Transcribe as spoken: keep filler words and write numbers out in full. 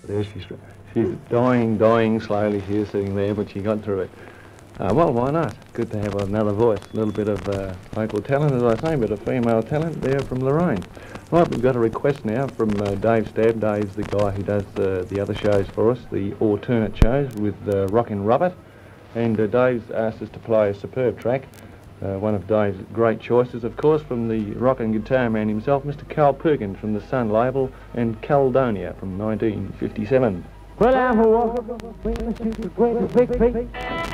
There she's, she's dying, dying slowly. She is sitting there, but she got through it. Uh, well, why not? Good to have another voice, a little bit of uh, local talent, as I say, a bit of female talent there from Lorraine. Right, we've got a request now from uh, Dave Stab. Dave's the guy who does uh, the other shows for us, the alternate shows with uh, Rockin' Robert. And uh, Dave's asked us to play a superb track, uh, one of Dave's great choices, of course, from the rockin' guitar man himself, Mister Carl Perkins from the Sun label, and Caledonia from nineteen fifty-seven. Well, I'm a walker, big, big, big.